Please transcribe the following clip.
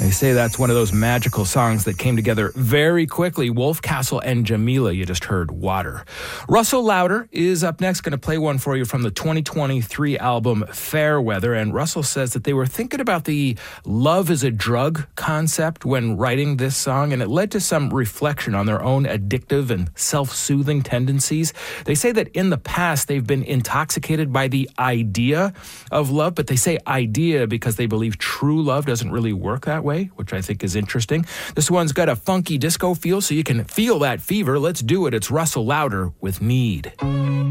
They say that's one of those magical songs that came together very quickly. Wolf Castle and Jamila, you just heard Water. Russell Lauder is up next, going to play one for you from the 2023 album Fairweather. And Russell says that they were thinking about the love as a drug concept when writing this song, and it led to some reflection on their own addictive and self-soothing tendencies. They say that in the past they've been intoxicated by the idea of love, but they say idea because they believe true love doesn't really work that way, which I think is interesting. This one's got a funky disco feel, so you can feel that fever. Let's do it. It's Russell Lauder with Need.